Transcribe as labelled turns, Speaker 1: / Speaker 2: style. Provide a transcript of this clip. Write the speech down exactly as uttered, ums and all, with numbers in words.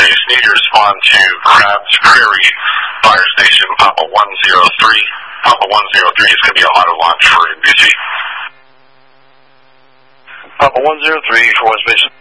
Speaker 1: base. Need to respond to Crabs Prairie Fire Station, Papa one zero three. Papa one zero three is going to be an auto launch for N B C.
Speaker 2: Papa one zero three for West Base.